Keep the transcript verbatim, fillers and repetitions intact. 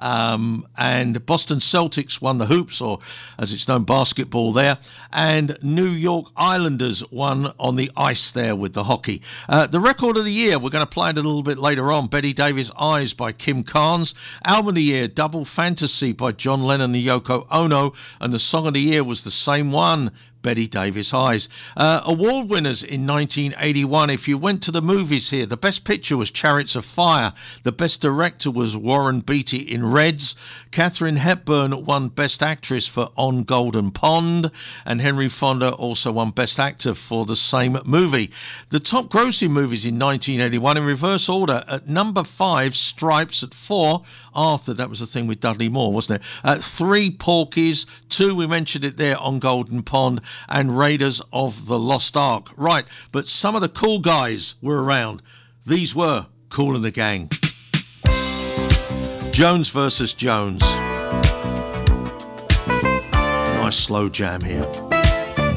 Um, and Boston Celtics won the hoops, or as it's known, basketball there. And New York Islanders won on the ice there with the hockey. Uh, the record of the year, we're going to play it a little bit later on. Betty Davis' Eyes by Kim Carnes. Album of the year, Double Fantasy by John Lennon and Yoko Ono. And the song of the year was the same one, Betty Davis' Eyes. Uh, award winners in nineteen eighty-one. If you went to the movies here, the best picture was Chariots of Fire. The best director was Warren Beatty in Reds. Katharine Hepburn won Best Actress for On Golden Pond. And Henry Fonda also won Best Actor for the same movie. The top grossing movies in nineteen eighty-one, in reverse order. At number five, Stripes. At four, Arthur. That was the thing with Dudley Moore, wasn't it? At three, Porky's. Two, we mentioned it there, On Golden Pond. And Raiders of the Lost Ark. Right, but some of the cool guys were around. These were Kool and the Gang. Jones versus Jones. Nice slow jam here.